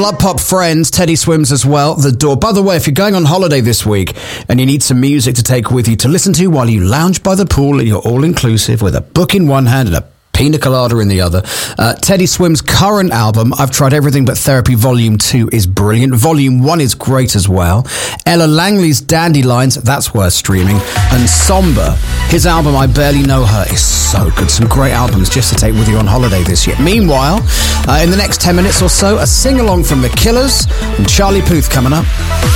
Blood Pop Friends, Teddy Swims as well, The Door. By the way, if you're going on holiday this week and you need some music to take with you to listen to while you lounge by the pool at your all-inclusive with a book in one hand and a pina colada in the other, Teddy Swim's current album, I've Tried Everything But Therapy Volume 2, is brilliant. Volume 1 is great as well. Ella Langley's Dandelions, that's worth streaming. And Somber, his album I Barely Know Her, is so good. Some great albums just to take with you on holiday this year. Meanwhile, in the next 10 minutes or so, a sing-along from The Killers and Charlie Puth coming up.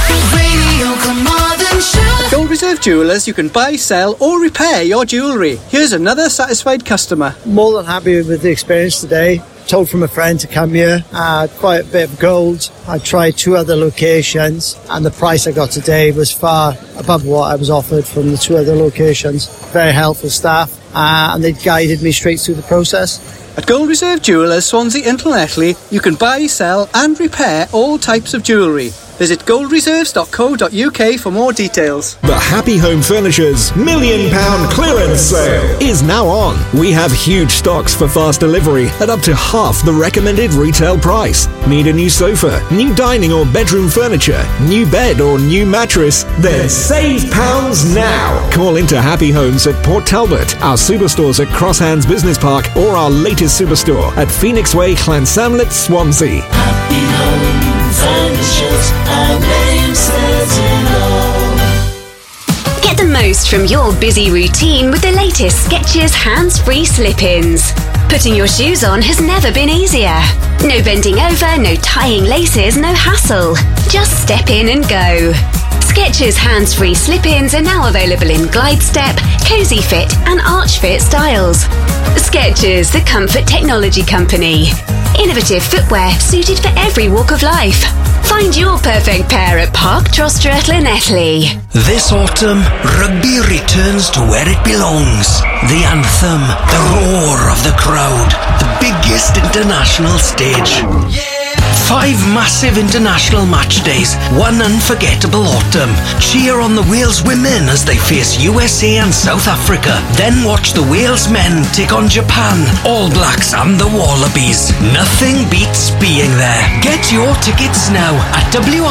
At Gold Reserve Jewellers, you can buy, sell or repair your jewellery. Here's another satisfied customer. More than happy with the experience today. Told from a friend to come here. Quite a bit of gold. I tried 2 other locations and the price I got today was far above what I was offered from the 2 other locations. Very helpful staff and they guided me straight through the process. At Gold Reserve Jewellers, Swansea and Llanelli, you can buy, sell and repair all types of jewellery. Visit goldreserves.co.uk for more details. The Happy Home Furniture's £1 million clearance sale is now on. We have huge stocks for fast delivery at up to half the recommended retail price. Need a new sofa, new dining or bedroom furniture, new bed or new mattress? Then save pounds now. Call into Happy Homes at Port Talbot, our superstores at Crosshands Business Park or our latest superstore at Phoenix Way, Llansamlet, Swansea. Happy Home Furnitures, our name says it all. Get the most from your busy routine with the latest Skechers hands-free slip-ins. Putting your shoes on has never been easier. No bending over, no tying laces, no hassle. Just step in and go. Skechers hands-free slip-ins are now available in Glide Step, Cozy Fit and Arch Fit styles. Skechers, the comfort technology company. Innovative footwear suited for every walk of life. Find your perfect pair at Park Trostre at Llanelli. This autumn, rugby returns to where it belongs. The anthem, the roar of the crowd, the biggest international stage. 5 massive international match days, 1 unforgettable autumn. Cheer on the Wales women as they face USA and South Africa. Then watch the Wales men take on Japan, All Blacks and the Wallabies. Nothing beats being there. Get your tickets now at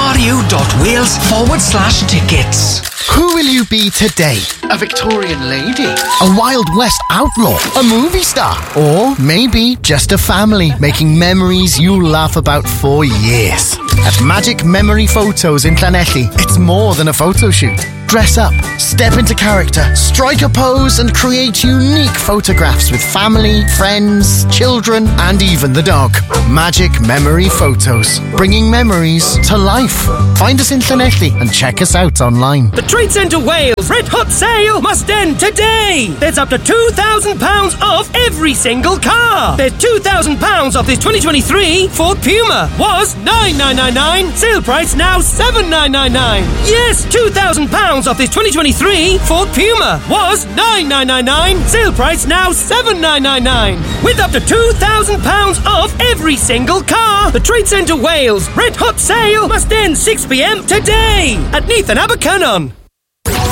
wru.wales/tickets. Who will you be today? A Victorian lady? A Wild West outlaw? A movie star? Or maybe just a family making memories you'll laugh about for years. At Magic Memory Photos in Llanelli, it's more than a photo shoot. Dress up, step into character, strike a pose and create unique photographs with family, friends, children and even the dog. Magic Memory Photos, bringing memories to life. Find us in Llanelli and check us out online. The Trade Centre Wales Red Hot Sale must end today. There's up to £2,000 off every single car. There's £2,000 off this 2023 Ford Puma. Was $9,999. Sale price now $7,999. Yes, £2,000 off this 2023 Ford Puma. Was $9,999. Sale price now $7,999. With up to £2,000 off every single car. The Trade Centre Wales Red Hot Sale must end 6 p.m. today at Neath and Abercynon.